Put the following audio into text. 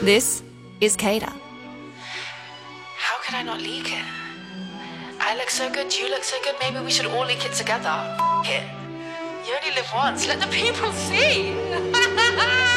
This is Kata. How could I not leak it? I look so good, you look so good, maybe we should all leak it together. F it. You only live once, let the people see.